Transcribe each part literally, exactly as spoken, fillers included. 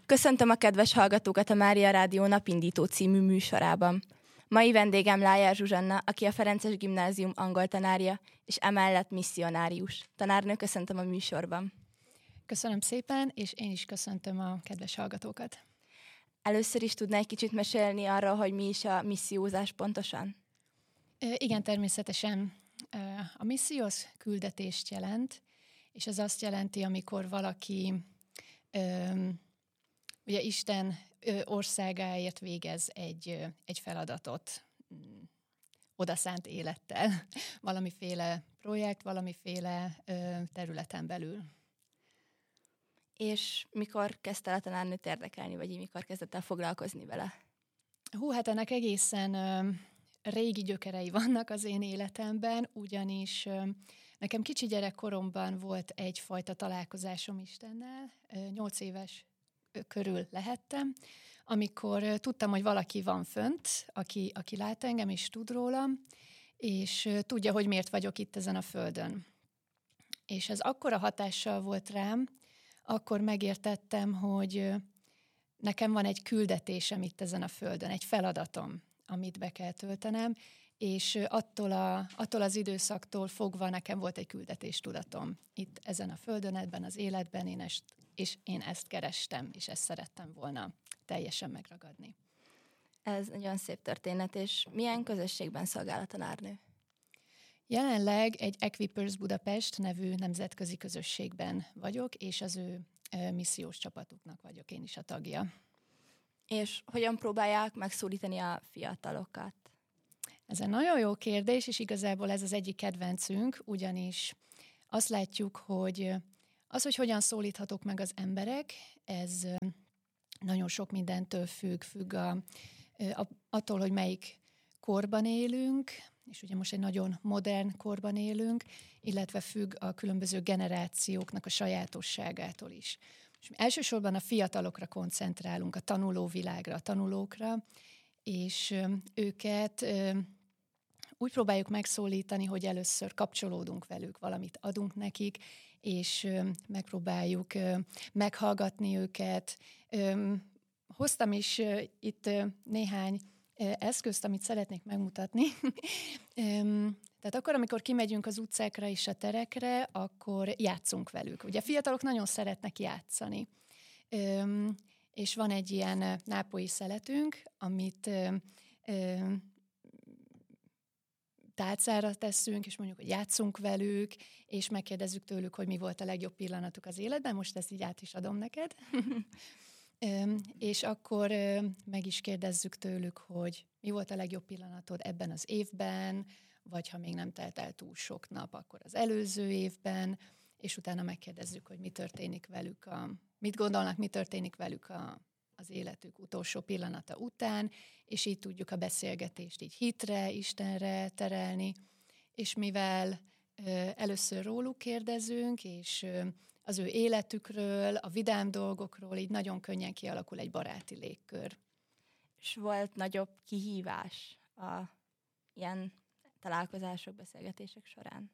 Köszöntöm a kedves hallgatókat a Mária Rádió Napindító című műsorában. Mai vendégem Lájár Zsuzsanna, aki a Ferences Gimnázium angol tanárja, és emellett misszionárius. Tanárnő, köszöntöm a műsorban. Köszönöm szépen, és én is köszöntöm a kedves hallgatókat. Először is tudná egy kicsit mesélni arról, hogy mi is a missziózás pontosan? Igen, természetesen. A misszió az küldetést jelent, és ez azt jelenti, amikor valaki ugye Isten országáért végez egy, egy feladatot odaszánt élettel, valamiféle projekt, valamiféle területen belül. És mikor kezdte el a tanárnőt érdekelni, vagy így mikor kezdett el foglalkozni vele? Hú, hát ennek egészen ö, régi gyökerei vannak az én életemben, ugyanis ö, nekem kicsi gyerekkoromban volt egyfajta találkozásom Istennel, ö, nyolc éves ö, körül lehettem, amikor ö, tudtam, hogy valaki van fönt, aki, aki lát engem és tud rólam, és ö, tudja, hogy miért vagyok itt ezen a földön. És ez akkora hatással volt rám, akkor megértettem, hogy nekem van egy küldetésem itt ezen a földön, egy feladatom, amit be kell töltenem, és attól, a, attól az időszaktól fogva nekem volt egy küldetéstudatom itt ezen a földön, ebben az életben, én ezt, és én ezt kerestem, és ezt szerettem volna teljesen megragadni. Ez nagyon szép történet, és milyen közösségben szolgál a tanárnő? Jelenleg egy Equippers Budapest nevű nemzetközi közösségben vagyok, és az ő e, missziós csapatuknak vagyok én is a tagja. És hogyan próbálják megszólítani a fiatalokat? Ez egy nagyon jó kérdés, és igazából ez az egyik kedvencünk, ugyanis azt látjuk, hogy az, hogy hogyan szólíthatók meg az emberek, ez nagyon sok mindentől függ, függ a, a, attól, hogy melyik korban élünk, és ugye most egy nagyon modern korban élünk, illetve függ a különböző generációknak a sajátosságától is. És elsősorban a fiatalokra koncentrálunk, a tanulóvilágra, a tanulókra, és őket úgy próbáljuk megszólítani, hogy először kapcsolódunk velük, valamit adunk nekik, és megpróbáljuk meghallgatni őket. Hoztam is itt néhány eszközt, amit szeretnék megmutatni. Tehát akkor, amikor kimegyünk az utcákra és a terekre, akkor játszunk velük. Ugye a fiatalok nagyon szeretnek játszani. És van egy ilyen nápolyi szeletünk, amit tálcára tesszünk, és mondjuk, hogy játszunk velük, és megkérdezzük tőlük, hogy mi volt a legjobb pillanatuk az életben. Most ezt így át is adom neked. És akkor meg is kérdezzük tőlük, hogy mi volt a legjobb pillanatod ebben az évben, vagy ha még nem telt el túl sok nap, akkor az előző évben, és utána megkérdezzük, hogy mi történik velük, a, mit gondolnak, mi történik velük a, az életük utolsó pillanata után, és így tudjuk a beszélgetést így hitre, Istenre terelni, és mivel ö, először róluk kérdezünk, és ö, az ő életükről, a vidám dolgokról, így nagyon könnyen kialakul egy baráti légkör. És volt nagyobb kihívás a ilyen találkozások, beszélgetések során?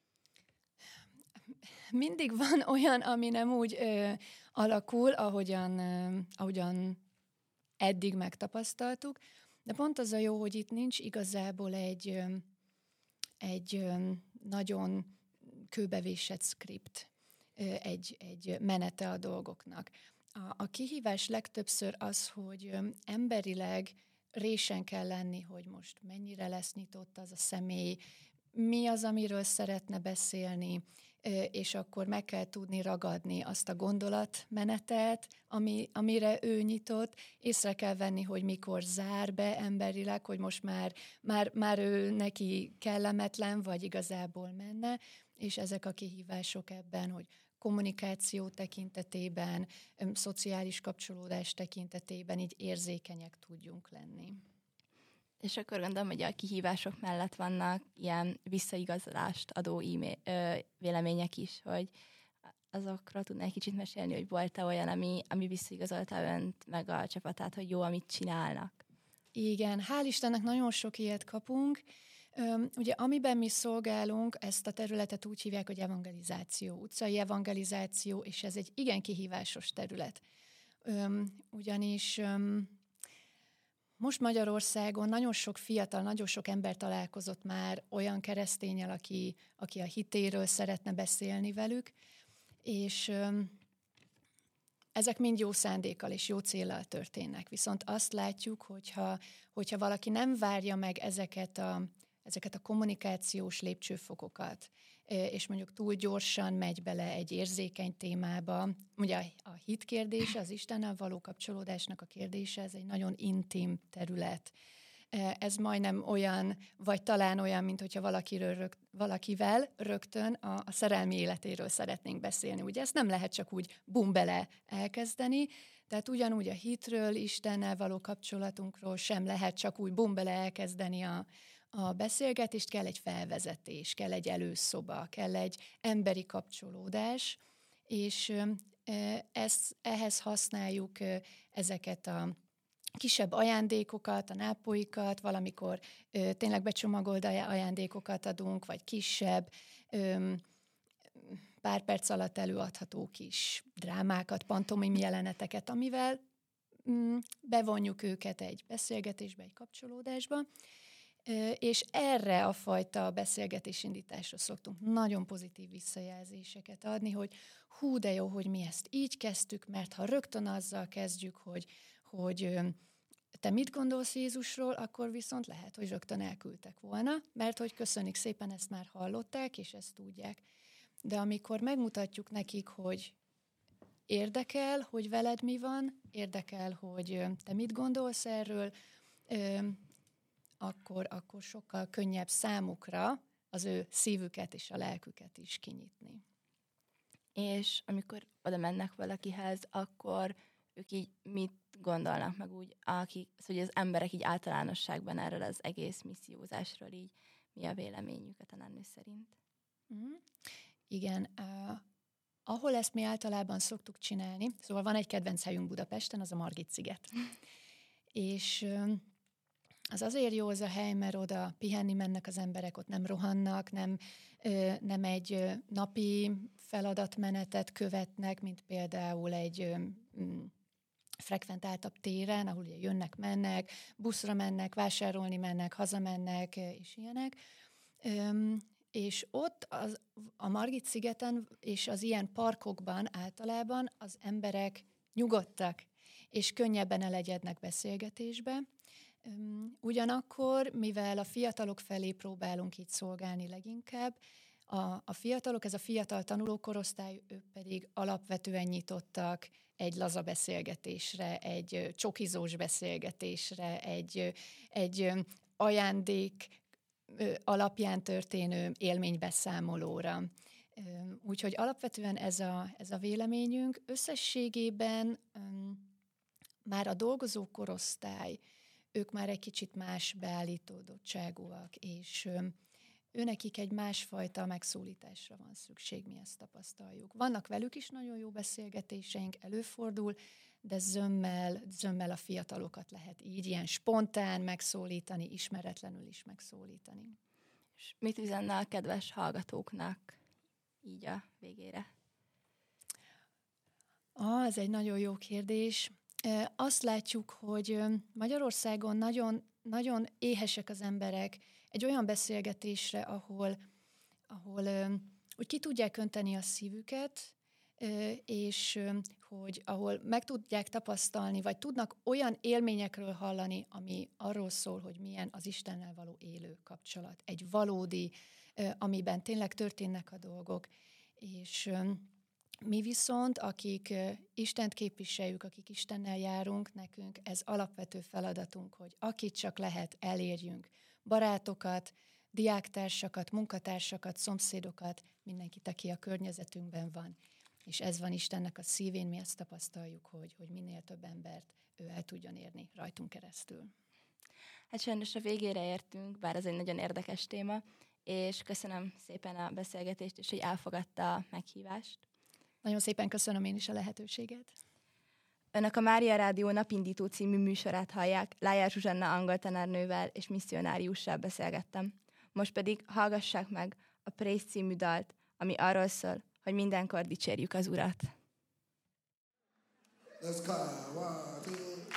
Mindig van olyan, ami nem úgy ö, alakul, ahogyan, ö, ahogyan eddig megtapasztaltuk, de pont az a jó, hogy itt nincs igazából egy, ö, egy ö, nagyon kőbevésett szkript, ö, egy, egy menete a dolgoknak. A, a kihívás legtöbbször az, hogy ö, emberileg résen kell lenni, hogy most mennyire lesz nyitott az a személy, mi az, amiről szeretne beszélni, és akkor meg kell tudni ragadni azt a gondolatmenetet, ami, amire ő nyitott, észre kell venni, hogy mikor zár be emberileg, hogy most már, már, már ő neki kellemetlen, vagy igazából menne, és ezek a kihívások ebben, hogy kommunikáció tekintetében, szociális kapcsolódás tekintetében így érzékenyek tudjunk lenni. És akkor gondolom, hogy a kihívások mellett vannak ilyen visszaigazolást adó e-mail, ö, vélemények is, hogy azokról tudnál egy kicsit mesélni, hogy volt-e olyan, ami, ami visszaigazolta önt, meg a csapatát, hogy jó, amit csinálnak? Igen, hál' Istennek nagyon sok ilyet kapunk. Üm, ugye amiben mi szolgálunk, ezt a területet úgy hívják, hogy evangelizáció, utcai evangelizáció, és ez egy igen kihívásos terület. Öm, ugyanis öm, most Magyarországon nagyon sok fiatal, nagyon sok ember találkozott már olyan keresztényel, aki, aki a hitéről szeretne beszélni velük, és öm, ezek mind jó szándékkal és jó céllal történnek. Viszont azt látjuk, hogyha, hogyha valaki nem várja meg ezeket a, ezeket a kommunikációs lépcsőfokokat, és mondjuk túl gyorsan megy bele egy érzékeny témába. Ugye a hit kérdése, az Istennel való kapcsolódásnak a kérdése, ez egy nagyon intim terület. Ez majdnem olyan, vagy talán olyan, mint hogyha valakiről rög, valakivel rögtön a, a szerelmi életéről szeretnénk beszélni. Ugye ezt nem lehet csak úgy bum bele elkezdeni, tehát ugyanúgy a hitről, Istennel való kapcsolatunkról sem lehet csak úgy bum bele elkezdeni a, a beszélgetést, kell egy felvezetés, kell egy előszoba, kell egy emberi kapcsolódás, és ezt, ehhez használjuk ezeket a kisebb ajándékokat, a nápoikat, valamikor ö, tényleg becsomagolt ajándékokat adunk, vagy kisebb, ö, pár perc alatt előadható kis drámákat, pantomim jeleneteket, amivel mm, bevonjuk őket egy beszélgetésbe, egy kapcsolódásba, ö, és erre a fajta beszélgetésindításra szoktunk nagyon pozitív visszajelzéseket adni, hogy hú, de jó, hogy mi ezt így kezdtük, mert ha rögtön azzal kezdjük, hogy hogy te mit gondolsz Jézusról, akkor viszont lehet, hogy rögtön elküldtek volna, mert hogy köszönik szépen, ezt már hallották, és ezt tudják. De amikor megmutatjuk nekik, hogy érdekel, hogy veled mi van, érdekel, hogy te mit gondolsz erről, akkor, akkor sokkal könnyebb számukra az ő szívüket és a lelküket is kinyitni. És amikor oda mennek valakihez, akkor ők így mit gondolnak meg úgy, akik, szóval az emberek így általánosságban erről az egész missziózásról így mi a véleményük a tanárnő szerint? Mm. Igen, uh, ahol ezt mi általában szoktuk csinálni, szóval van egy kedvenc helyünk Budapesten, az a Margit-sziget. És uh, az azért jó az a hely, mert oda pihenni mennek az emberek, ott nem rohannak, nem, uh, nem egy uh, napi feladatmenetet követnek, mint például egy um, frekventáltabb téren, ahol ugye jönnek, mennek, buszra mennek, vásárolni mennek, hazamennek, és ilyenek. Üm, és ott az, a Margit-szigeten és az ilyen parkokban általában az emberek nyugodtak, és könnyebben elegyednek beszélgetésbe. Üm, ugyanakkor, mivel a fiatalok felé próbálunk így szolgálni leginkább, a, a fiatalok, ez a fiatal tanulókorosztály, ők pedig alapvetően nyitottak egy laza beszélgetésre, egy csokizós beszélgetésre, egy, egy ajándék alapján történő élménybeszámolóra. Úgyhogy alapvetően ez a, ez a véleményünk. Összességében um, már a dolgozó korosztály, ők már egy kicsit más beállítódottságúak, és um, őnekik egy másfajta megszólításra van szükség, mi ezt tapasztaljuk. Vannak velük is nagyon jó beszélgetéseink, előfordul, de zömmel, zömmel a fiatalokat lehet így ilyen spontán megszólítani, ismeretlenül is megszólítani. És mit üzenne a kedves hallgatóknak így a végére? Ah, ez egy nagyon jó kérdés. Azt látjuk, hogy Magyarországon nagyon, nagyon éhesek az emberek egy olyan beszélgetésre, ahol, ahol úgy ki tudják önteni a szívüket, és hogy ahol meg tudják tapasztalni, vagy tudnak olyan élményekről hallani, ami arról szól, hogy milyen az Istennel való élő kapcsolat. Egy valódi, amiben tényleg történnek a dolgok. És mi viszont, akik Istent képviseljük, akik Istennel járunk, nekünk ez alapvető feladatunk, hogy akit csak lehet, elérjünk. Barátokat, diáktársakat, munkatársakat, szomszédokat, mindenkit, aki a környezetünkben van. És ez van Istennek a szívén, mi ezt tapasztaljuk, hogy, hogy minél több embert ő el tudjon érni rajtunk keresztül. Hát sajnos a végére értünk, bár ez egy nagyon érdekes téma, és köszönöm szépen a beszélgetést, és hogy elfogadta a meghívást. Nagyon szépen köszönöm én is a lehetőséget. Önök a Mária Rádió Napindító című műsorát hallják, Lájár Zsuzsanna angol tanárnővel és misszionáriussal beszélgettem. Most pedig hallgassák meg a Praise című dalt, ami arról szól, hogy mindenkor dicsérjük az Urat. Let's go. One, two.